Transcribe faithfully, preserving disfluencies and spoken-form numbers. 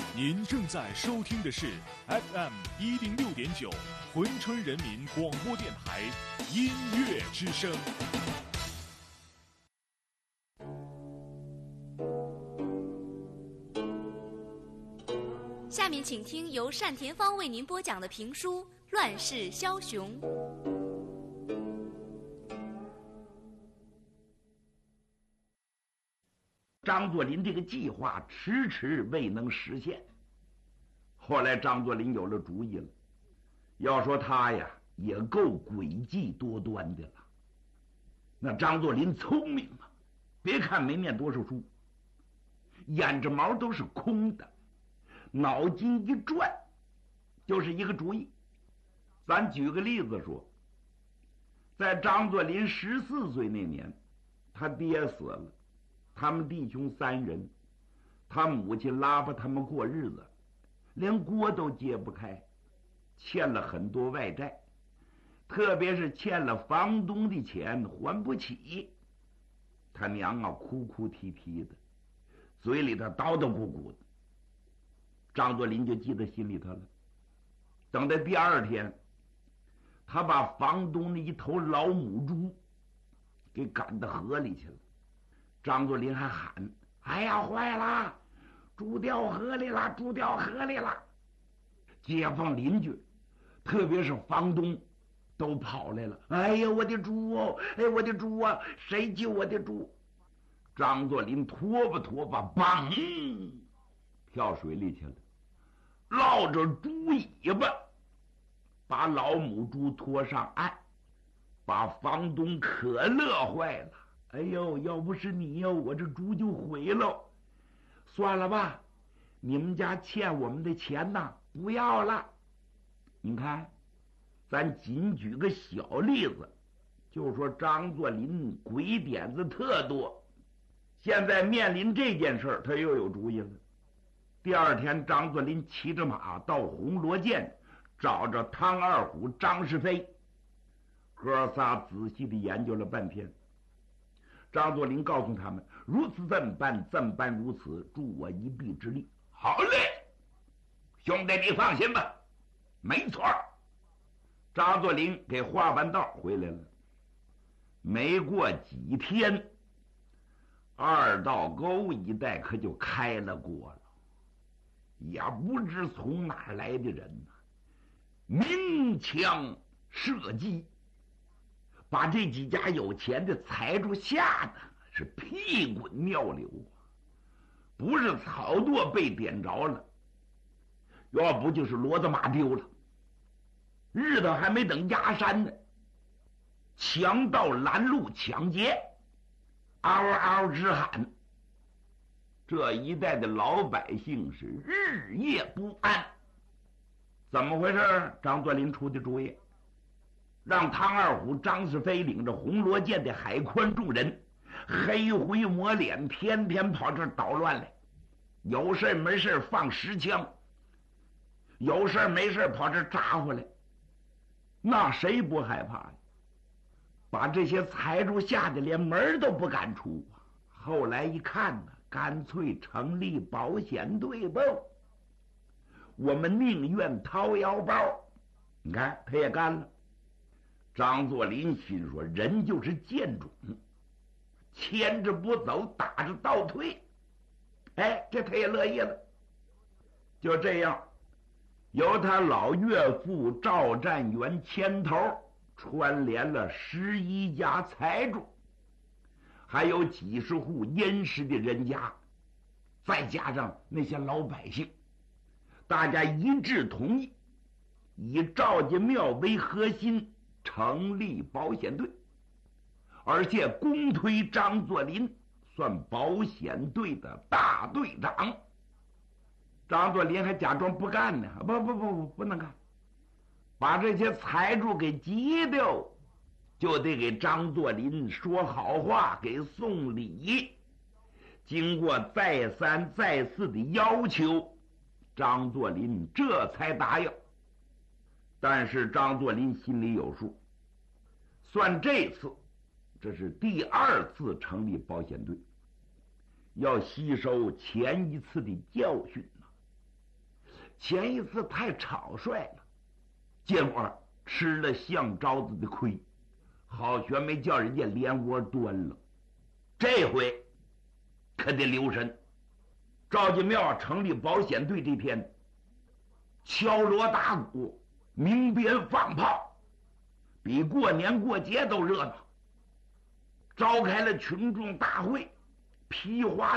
您正在收听的是 F M 一零六点九珲春人民广播电台音乐之声。 下面请听由单田芳为您播讲的评书《乱世枭雄》。 张作霖这个计划迟迟未能实现，后来张作霖有了主意了。要说他呀，也够诡计多端的了。那张作霖聪明啊，别看没念多少书，眼着毛都是空的，脑筋一转就是一个主意。咱举个例子说，在张作霖十四岁那年，他爹死了，他们弟兄三人，他母亲拉巴他们过日子，连锅都揭不开，欠了很多外债，特别是欠了房东的钱还不起。他娘啊哭哭啼啼的，嘴里头叨叨咕咕的。张作霖就记在心里头了。等到第二天，他把房东的一头老母猪给赶到河里去了。张作霖还喊：哎呀，坏了，猪掉河里了，猪掉河里了。街坊邻居特别是房东都跑来了，哎呀，我的猪哦，哎，我的猪啊，谁救我的猪？张作霖拖吧拖吧，嘣，跳水里去了，落着猪尾巴，把老母猪拖上岸，把房东可乐坏了。哎呦，要不是你哟，我这猪就毁了。算了吧，你们家欠我们的钱呐，不要了。你看，咱仅举个小例子，就说张作霖鬼点子特多。现在面临这件事儿，他又有主意了。第二天，张作霖骑着马到红罗涧，找着汤二虎、张世飞，哥仨仔细的研究了半天。张作霖告诉他们，如此这么办，这么办如此，助我一臂之力。好嘞，兄弟你放心吧，没错。张作霖给画完道回来了。没过几天，二道沟一带可就开了锅了，也不知从哪儿来的人呢，鸣枪射击，把这几家有钱的财主吓得是屁滚尿流，不是草垛被点着了，要不就是骡子马丢了。日头还没等压山呢，强盗拦路抢劫，嗷嗷直喊。这一带的老百姓是日夜不安。怎么回事？张作霖出的主意，让汤二虎、张世飞领着红罗涧的海宽众人，黑灰抹脸，天天跑这儿捣乱来，有事没事放石枪，有事没事跑这儿扎回来，那谁不害怕呀？把这些财主吓得连门都不敢出。后来一看呢，干脆成立保险队吧，我们宁愿掏腰包。你看他也干了。张作霖心说，人就是贱种，牵着不走，打着倒退。哎，这他也乐意了。就这样，由他老岳父赵占元牵头，串联了十一家财主，还有几十户殷实的人家，再加上那些老百姓，大家一致同意，以赵家庙为核心成立保险队，而且公推张作霖算保险队的大队长。张作霖还假装不干呢，不不不不不能干，把这些财主给急掉，就得给张作霖说好话，给送礼。经过再三再四的要求，张作霖这才答应。但是张作霖心里有数，算这次这是第二次成立保险队，要吸收前一次的教训呐。 前一次太草率了，结果吃了项招子的亏，好悬没叫人家连窝端了。这回可得留神。赵家庙成立保险队这天，敲锣打鼓，鸣鞭放炮，比过年过节都热闹。召开了群众大会，批花